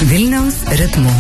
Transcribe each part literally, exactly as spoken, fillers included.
Vilniaus ritmu.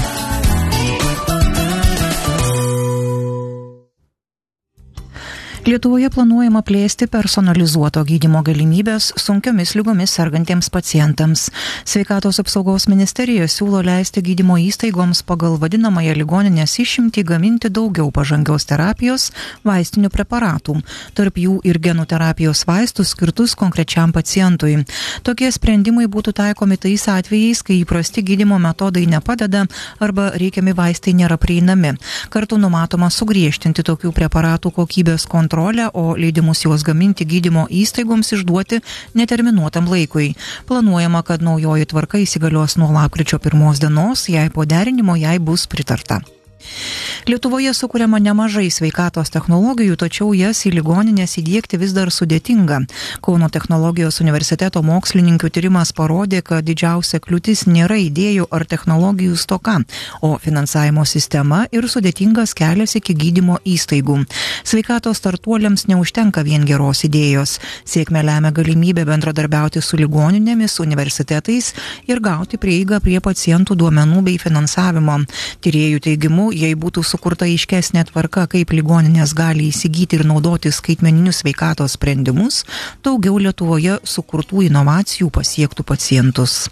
Lietuvoje planuojama plėsti personalizuoto gydymo galimybės sunkiomis ligomis sergantiems pacientams. Sveikatos apsaugos ministerija siūlo leisti gydymo įstaigoms pagal vadinamąją ligoninės išimtį gaminti daugiau pažangios terapijos vaistinių preparatų, tarp jų ir genų terapijos vaistus skirtus konkrečiam pacientui. Tokie sprendimai būtų taikomi tais atvejais, kai įprasti gydymo metodai nepadeda arba reikiami vaistai nėra prieinami. Kartu numatoma sugriežtinti tokių preparatų kokybės kontrolę, o leidimus juos gaminti gydymo įstaigoms išduoti neterminuotam laikui. Planuojama, kad naujoji tvarka įsigalios nuo lapkričio pirmos dienos, jei po derinimo jai bus pritarta. Lietuvoje sukuriama nemažai sveikatos technologijų, tačiau jas į ligoninės įdiegti vis dar sudėtinga. Kauno technologijos universiteto mokslininkių tyrimas parodė, kad didžiausia kliūtis nėra idėjų ar technologijų stoka, o finansavimo sistema ir sudėtingas kelias iki gydymo įstaigų. Sveikatos startuoliams neužtenka vien geros idėjos. Sėkmę lemia galimybė bendradarbiauti su ligoninėmis, universitetais ir gauti prieigą prie pacientų duomenų bei finansavimo. Tyrėjų teigimu, jei būtų sukurta aiškesnė tvarka, kaip ligoninės gali įsigyti ir naudoti skaitmeninius sveikatos sprendimus, daugiau Lietuvoje sukurtų inovacijų pasiektų pacientus.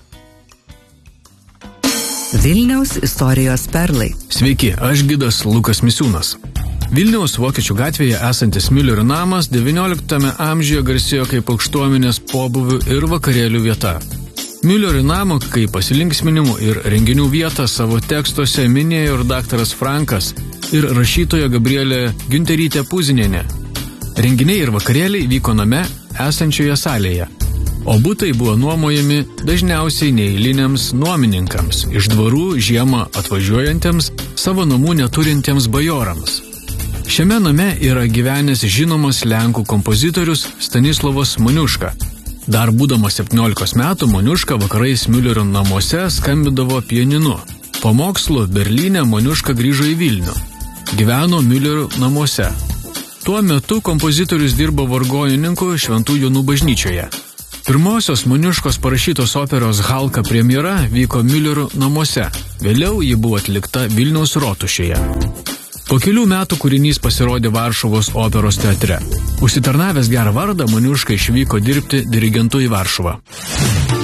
Vilniaus istorijos perlai. Sveiki, aš gidas Lukas Misiūnas. Vilniaus Vokiečių gatvėje esantis Miulerio namas devynioliktame amžiuje garsėjo kaip aukštuomenės pobūvių ir vakarėlių vieta. Miulerio namo kaip pasilinksminimų ir renginių vietą savo tekstuose minėjo ir daktaras Frankas ir rašytoja Gabrielė Giunterytė Puzinienė. Renginiai ir vakarėliai vyko name esančioje salėje, o butai buvo nuomojami dažniausiai neeiliniams nuomininkams, iš dvarų žiemą atvažiuojantiems, savo namų neturintiems bajorams. Šiame name yra gyvenęs žinomas lenkų kompozitorius Stanislovas Moniuška. Dar būdamas septyniolikos metų Moniuška vakarais Miulerio namuose skambindavo pianinu. Po mokslų Berlyne Moniuška grįžo į Vilnių. Gyveno Miulerio namuose. Tuo metu kompozitorius dirbo vargonininku Šventų Jonų bažnyčioje. Pirmosios Moniuškos parašytos operos Halka premjera vyko Miulerio namuose. Vėliau ji buvo atlikta Vilniaus rotušėje. Po kelių metų kūrinys pasirodė Varšuvos operos teatre. Užsitarnavęs gerą vardą, Moniuška išvyko dirbti dirigentu į Varšuvą.